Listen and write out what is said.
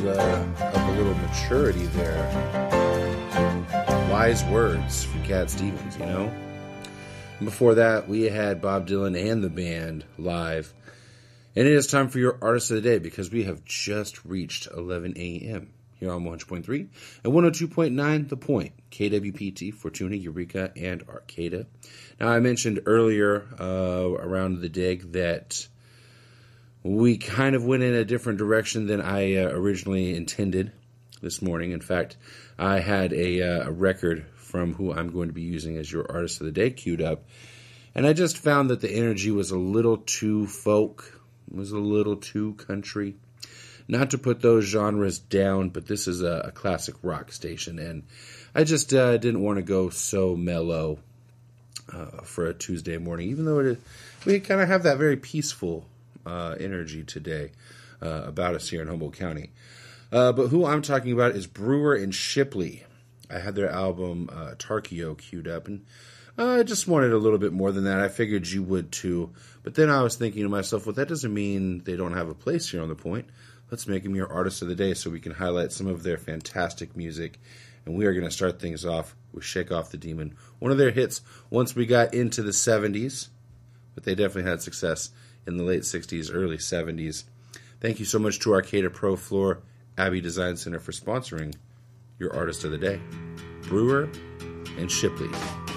of a little maturity there. Wise words from Cat Stevens, you know? And before that, we had Bob Dylan and the band live. And it is time for your Artist of the Day because we have just reached 11 a.m. here on 100.3 and 102.9 The Point, KWPT, Fortuna, Eureka, and Arcata. Now, I mentioned earlier around the dig that we kind of went in a different direction than I originally intended this morning. In fact, I had a record from who I'm going to be using as your Artist of the Day queued up, and I just found that the energy was a little too folk, was a little too country. Not to put those genres down, but this is a classic rock station, and I just didn't want to go so mellow for a Tuesday morning, even though we kind of have that very peaceful energy today about us here in Humboldt County. But who I'm talking about is Brewer and Shipley. I had their album Tarkio queued up, and I just wanted a little bit more than that. I figured you would too, but then I was thinking to myself, well, that doesn't mean they don't have a place here on The Point. Let's make them your Artist of the Day so we can highlight some of their fantastic music. And we are going to start things off with Shake Off the Demon, one of their hits once we got into the 70s, but they definitely had success in the late 60s, early 70s. Thank you so much to Arcata Pro Floor, Abbey Design Center for sponsoring your Artist of the Day, Brewer and Shipley.